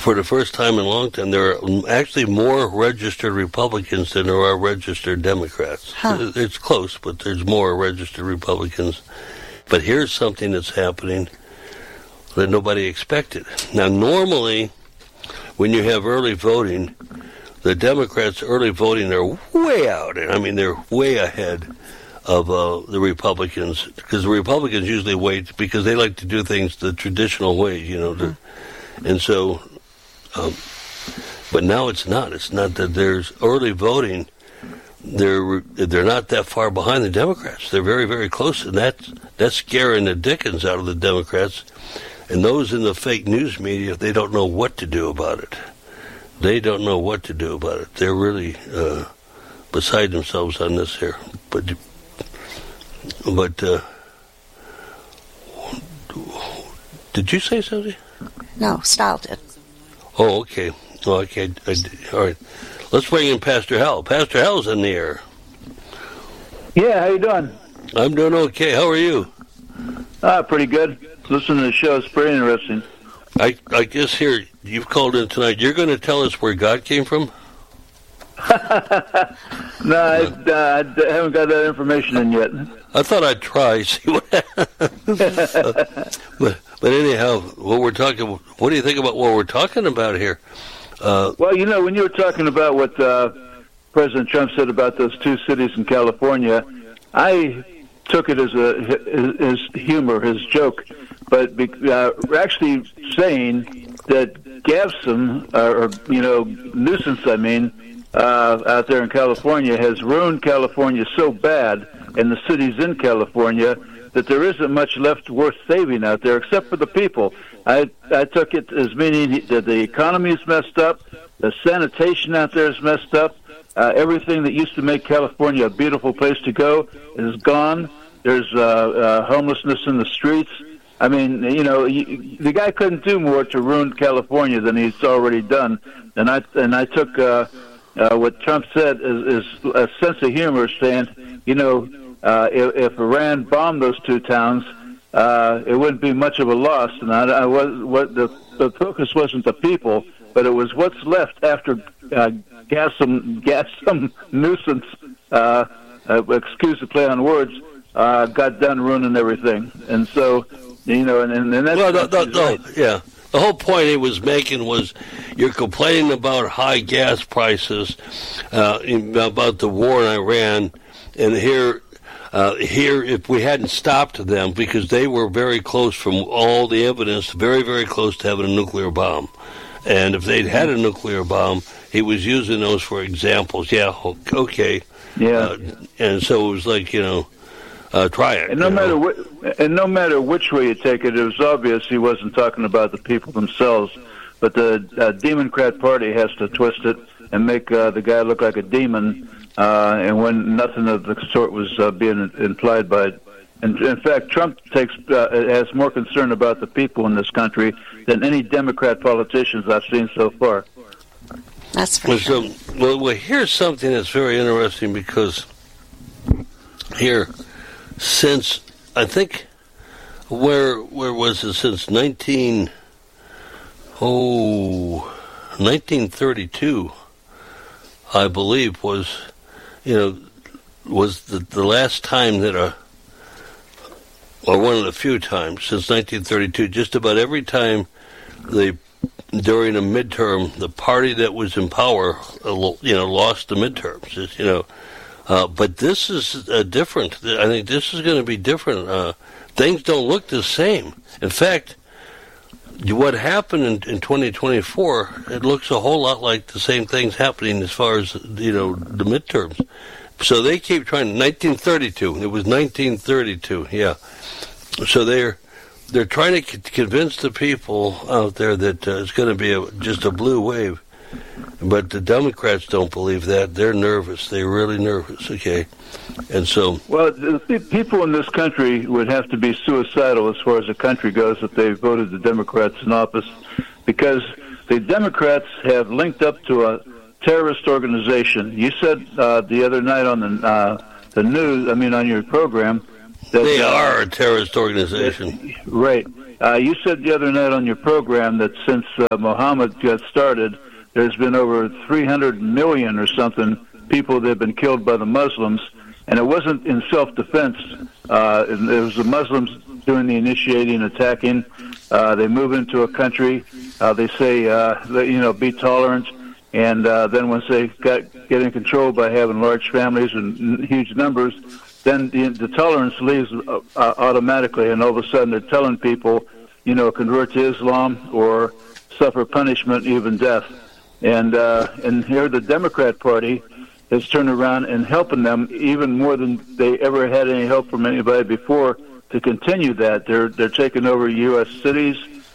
for the first time in a long time, there are actually more registered Republicans than there are registered Democrats. Huh. It's close, but there's more registered Republicans. But here's something that's happening that nobody expected. Now, normally, when you have early voting, the Democrats' early voting are way out. I mean, they're way ahead of the Republicans, because the Republicans usually wait because they like to do things the traditional way, and so, but now it's not. It's not that there's early voting. They're not that far behind the Democrats. They're very, very close, and that's scaring the dickens out of the Democrats. And those in the fake news media, they don't know what to do about it. They don't know what to do about it. They're really beside themselves on this here. But did you say something? No, Stahl did. Oh, okay. Oh, okay. All right. Let's bring in Pastor Hal. Pastor Hal's in the air. Yeah, how you doing? I'm doing okay. How are you? Pretty good. Listening to the show is pretty interesting. I guess here, you've called in tonight. You're going to tell us where God came from? No, I haven't got that information in yet. I thought I'd try. See what but anyhow, what do you think about what we're talking about here? Well, when you were talking about what President Trump said about those two cities in California, I took it as his humor, his joke, but actually saying that GAVSOM, nuisance, out there in California, has ruined California so bad, and the cities in California, that there isn't much left worth saving out there except for the people. I took it as meaning that the economy is messed up, the sanitation out there is messed up, everything that used to make California a beautiful place to go is gone. There's homelessness in the streets. I mean, the guy couldn't do more to ruin California than he's already done. And I took what Trump said is a sense of humor, saying, if Iran bombed those two towns, it wouldn't be much of a loss. And the focus wasn't the people, but it was what's left after GAVSOM nuisance. Excuse the play on words. Got done ruining everything, and so and that's yeah. The whole point he was making was, you're complaining about high gas prices, about the war in Iran, and here, if we hadn't stopped them, because they were very close from all the evidence, very, very close to having a nuclear bomb, and if they'd had a nuclear bomb, he was using those for examples. Yeah, okay. Yeah, and so it was like, try it. And no matter which way you take it, it was obvious he wasn't talking about the people themselves. But the Democrat Party has to twist it and make the guy look like a demon, and when nothing of the sort was being implied by it. And in fact, Trump has more concern about the people in this country than any Democrat politicians I've seen so far. That's for sure. Well, here's something that's very interesting, because here, since I think, where was it, since 1932, I believe, was the last time that or one of the few times since 1932, just about every time during a midterm, the party that was in power, lost the midterms, but this is different. I think this is going to be different. Things don't look the same. In fact, what happened in 2024, it looks a whole lot like the same things happening as far as, the midterms. So they keep trying. 1932. It was 1932, yeah. So they're trying to convince the people out there that it's going to be just a blue wave. But the Democrats don't believe that. They're nervous. They're really nervous, okay? And so... Well, the people in this country would have to be suicidal as far as the country goes if they voted the Democrats in office, because the Democrats have linked up to a terrorist organization. You said the other night on the news, on your program... that they are a terrorist organization. Right. You said the other night on your program that since Muhammad got started, there's been over 300 million or something people that have been killed by the Muslims, and it wasn't in self-defense. It was the Muslims doing the initiating, attacking. They move into a country. They say, be tolerant. And then once they get in control by having large families and huge numbers, then the tolerance leaves automatically, and all of a sudden they're telling people, convert to Islam or suffer punishment, even death. And here the Democrat Party has turned around and helping them even more than they ever had any help from anybody before to continue that. They're taking over U.S. cities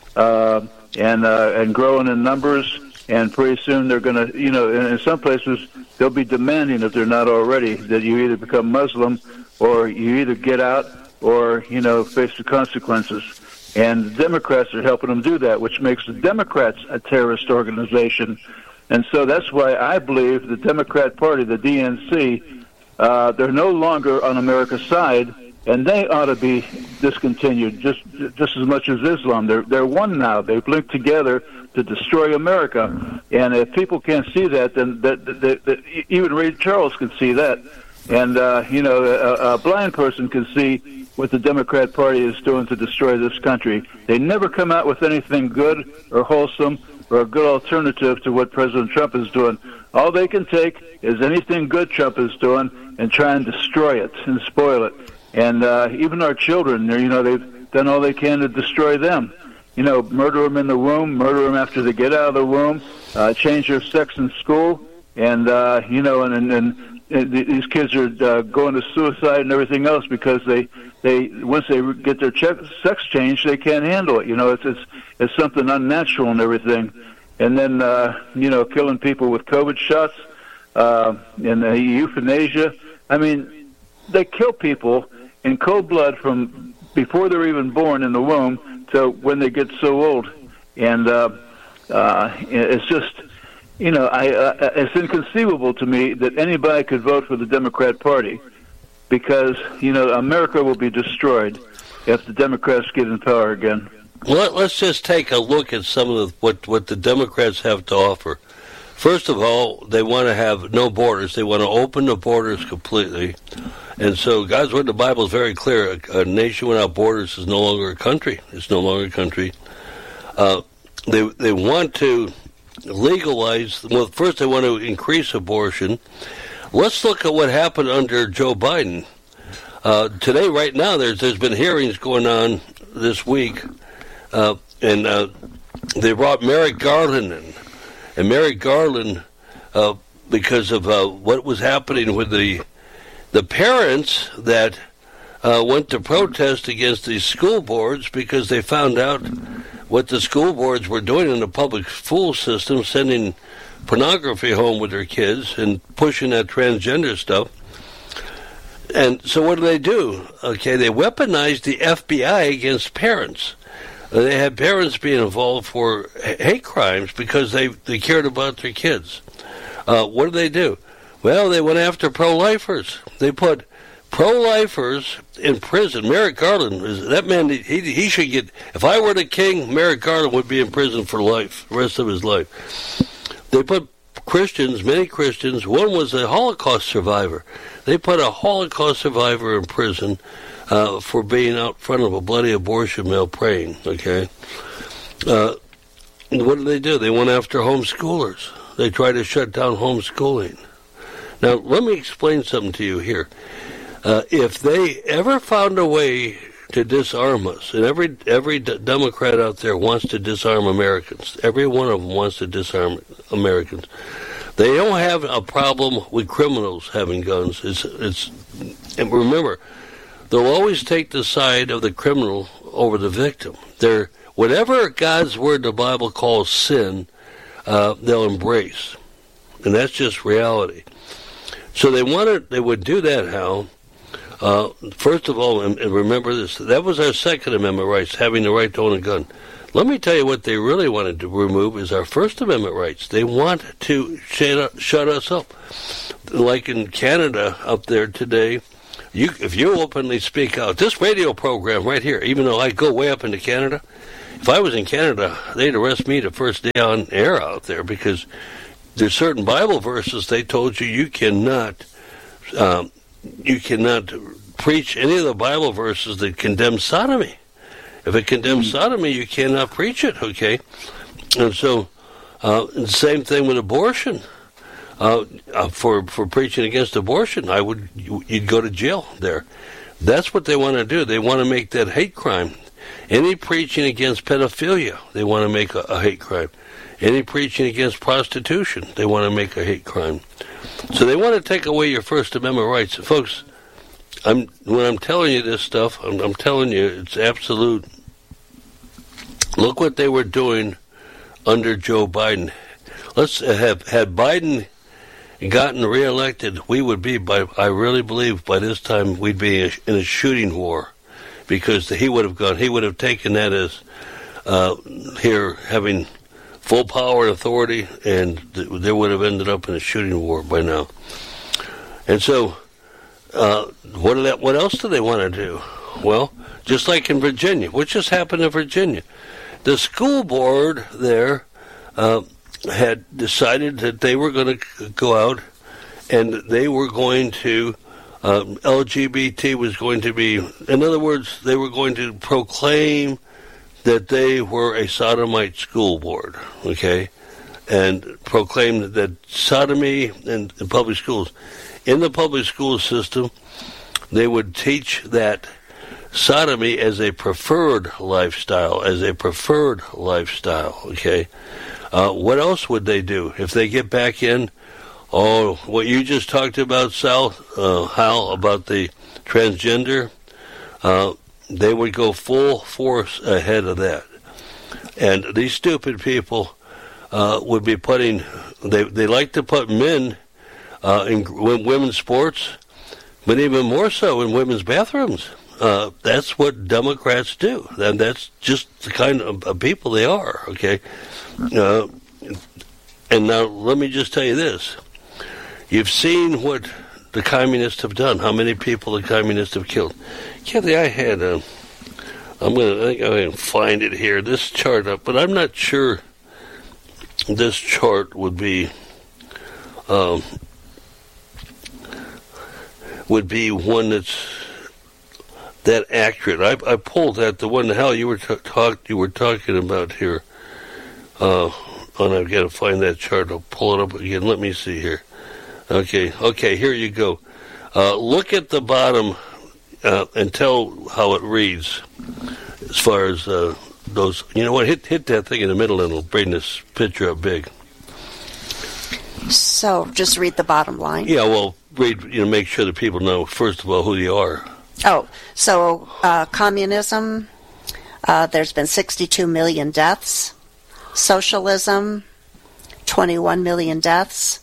and growing in numbers. And pretty soon they're going to, in some places, they'll be demanding, if they're not already, that you either become Muslim or you either get out or, face the consequences. And the Democrats are helping them do that, which makes the Democrats a terrorist organization. And so that's why I believe the Democrat Party, the DNC, they're no longer on America's side, and they ought to be discontinued just as much as Islam. They're one now. They've linked together to destroy America. And if people can't see that, then that even Ray Charles can see that. And, a blind person can see what the Democrat Party is doing to destroy this country. They never come out with anything good or wholesome or a good alternative to what President Trump is doing. All they can take is anything good Trump is doing and try and destroy it and spoil it. And even our children, they've done all they can to destroy them. Murder them in the womb, murder them after they get out of the womb, change their sex in school, and these kids are going to suicide and everything else because they once they get their sex changed, they can't handle it. It's something unnatural and everything. And then killing people with COVID shots and euthanasia. I mean, they kill people in cold blood from before they're even born in the womb to when they get so old. And it's just, it's inconceivable to me that anybody could vote for the Democrat Party because, America will be destroyed if the Democrats get in power again. Well, let's just take a look at some of what the Democrats have to offer. First of all, they want to have no borders. They want to open the borders completely. And so God's word in the Bible is very clear. A nation without borders is no longer a country. It's no longer a country. They want to legalize. Well, first they want to increase abortion. Let's look at what happened under Joe Biden. Today, right now, there's been hearings going on this week, and they brought Merrick Garland in. And Merrick Garland, because of what was happening with the parents that went to protest against these school boards because they found out what the school boards were doing in the public school system, sending pornography home with their kids and pushing that transgender stuff. And so what do? Okay, they weaponized the FBI against parents. They had parents being involved for hate crimes because they cared about their kids. What do? Well, they went after pro-lifers. They put pro-lifers in prison. Merrick Garland, that man, he should get, if I were the king, Merrick Garland would be in prison for life, the rest of his life. They put Christians, many Christians, one was a Holocaust survivor. They put a Holocaust survivor in prison for being out front of a bloody abortion mill praying, okay? What do? They went after homeschoolers. They tried to shut down homeschooling. Now, let me explain something to you here. If they ever found a way to disarm us, and every Democrat out there wants to disarm Americans, every one of them wants to disarm Americans, they don't have a problem with criminals having guns. And remember, they'll always take the side of the criminal over the victim. Whatever God's word, the Bible calls sin, they'll embrace. And that's just reality. So they would do that, Hal. First of all, and remember this, that was our Second Amendment rights, having the right to own a gun. Let me tell you what they really wanted to remove is our First Amendment rights. They want to shut us up. Like in Canada up there today, if you openly speak out, this radio program right here, even though I go way up into Canada, if I was in Canada, they'd arrest me the first day on air out there, because there's certain Bible verses they told you cannot preach any of the Bible verses that condemn sodomy. If it condemns sodomy, you cannot preach it, okay? And so, the same thing with abortion. For preaching against abortion, you'd go to jail there. That's what they want to do. They want to make that hate crime. Any preaching against pedophilia, they want to make a hate crime. Any preaching against prostitution, they want to make a hate crime. So they want to take away your First Amendment rights. Folks, when I'm telling you this stuff, I'm telling you it's absolute. Look what they were doing under Joe Biden. Let's had Biden gotten reelected, we would be, I really believe by this time we'd be in a shooting war, because he would have taken that as here having full power and authority, and they would have ended up in a shooting war by now. And so, what else do they want to do? Well, just like in Virginia, what just happened in Virginia? The school board there had decided that they were going to go out and they were going to, LGBT was going to be, in other words, they were going to proclaim that they were a sodomite school board, okay, and proclaim that sodomy in public schools. In the public school system, they would teach that sodomy as a preferred lifestyle, okay? What else would they do if they get back in? Oh, what you just talked about, Sal, Hal, about the transgender, they would go full force ahead of that. And these stupid people would be putting, they like to put men in women's sports, but even more so in women's bathrooms. That's what Democrats do. And that's just the kind of people they are, okay? And now let me just tell you this. You've seen what the communists have done, how many people the communists have killed. Kathy, I had I think I can find it here, this chart up, but I'm not sure this chart would be one that's that accurate. I pulled that, the one, Hal, you were talking about here. And I've got to find that chart. I'll pull it up again. Let me see here. Okay, here you go. Look at the bottom and tell how it reads as far as those. You know what? Hit that thing in the middle and it'll bring this picture up big. So just read the bottom line. Yeah, well, make sure that people know, first of all, who you are. Oh, so communism, there's been 62 million deaths. Socialism, 21 million deaths.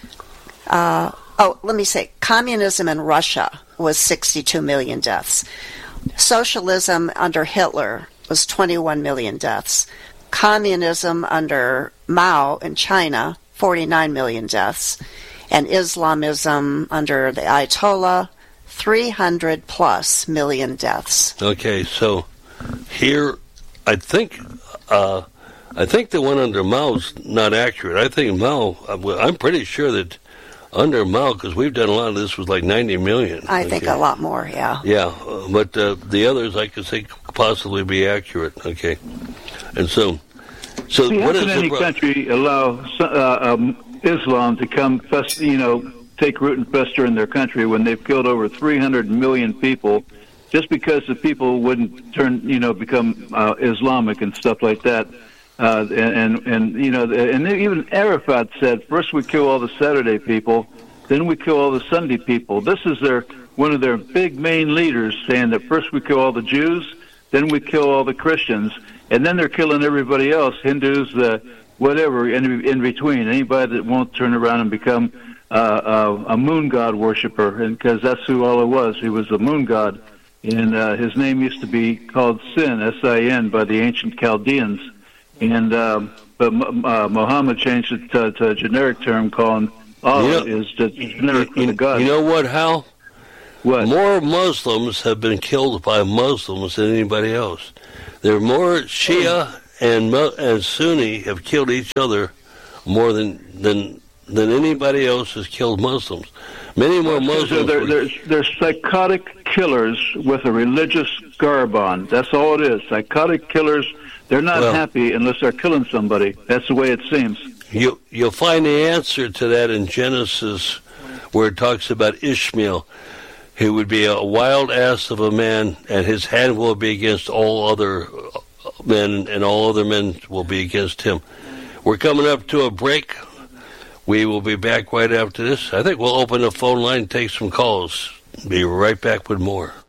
Let me say, communism in Russia was 62 million deaths. Socialism under Hitler was 21 million deaths. Communism under Mao in China, 49 million deaths. And Islamism under the Ayatollah, 300 plus million deaths. Okay, so here, I think the one under Mao's not accurate. I think Mao, I'm pretty sure that under Mao, because we've done a lot of this, was like 90 million. I think a lot more, yeah. Yeah, but the others I could say could possibly be accurate, okay. And so see, what how is can any country allow Islam to come, take root and fester in their country when they've killed over 300 million people just because the people wouldn't become Islamic and stuff like that? And even Arafat said, first we kill all the Saturday people, then we kill all the Sunday people. This is one of their big main leaders saying that first we kill all the Jews, then we kill all the Christians, and then they're killing everybody else, Hindus, whatever, in between, anybody that won't turn around and become a moon god worshiper, and because that's who Allah was. He was a moon god, and his name used to be called Sin, S-I-N, by the ancient Chaldeans. And but Muhammad changed it to a generic term, calling Allah is the generic for the God. You know what, Hal? What? More Muslims have been killed by Muslims than anybody else. There are more Shia and Sunni have killed each other more than anybody else has killed Muslims. Many more Muslims. They're psychotic killers with a religious garb on. That's all it is. Psychotic killers. They're not happy unless they're killing somebody. That's the way it seems. You'll find the answer to that in Genesis, where it talks about Ishmael. He would be a wild ass of a man, and his hand will be against all other men, and all other men will be against him. We're coming up to a break. We will be back right after this. I think we'll open the phone line and take some calls. Be right back with more.